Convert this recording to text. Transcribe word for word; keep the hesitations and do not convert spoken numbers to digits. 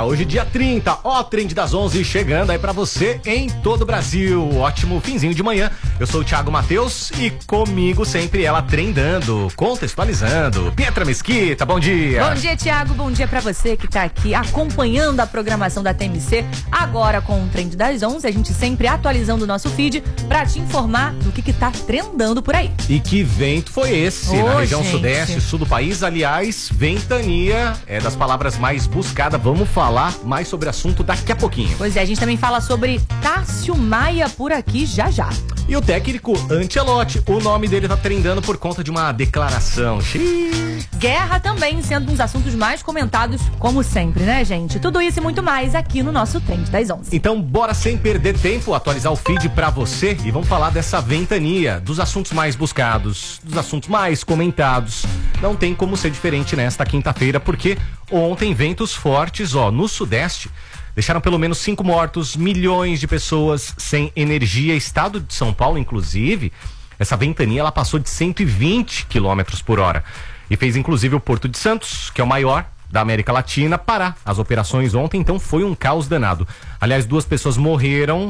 dia, hoje dia trinta, ó, Trend das onze chegando aí pra você em todo o Brasil. Ótimo finzinho de manhã. Eu sou o Thiago Matheus e comigo sempre ela trendando, contextualizando. Pietra Mesquita, bom dia. Bom dia, Thiago, bom dia pra você que tá aqui acompanhando a programação da T M C. Agora com o Trend das onze, a gente sempre atualizando o nosso feed pra te informar do que que tá trendando por aí. E que vento foi esse Ô, na região gente. sudeste e sul do país? Aliás, ventania é das palavras mais buscadas. Vamos falar mais sobre o assunto daqui a pouquinho. Pois é, a gente também fala sobre Tássio Maia por aqui já já. E o técnico Ancelotti, o nome dele tá trendando por conta de uma declaração. Xiii. Guerra também sendo um dos assuntos mais comentados, como sempre, né, gente? Tudo isso e muito mais aqui no nosso Trend das onze. Então, bora sem perder tempo, atualizar o feed pra você e vamos falar dessa ventania, dos assuntos mais buscados, dos assuntos mais comentados. Não tem como ser diferente nesta quinta-feira, porque ontem ventos fortes, ó, no sudeste, deixaram pelo menos cinco mortos, milhões de pessoas sem energia. Estado de São Paulo, inclusive, essa ventania ela passou de cento e vinte quilômetros por hora e fez inclusive o Porto de Santos, que é o maior da América Latina, parar as operações ontem. Então foi um caos danado. Aliás, duas pessoas morreram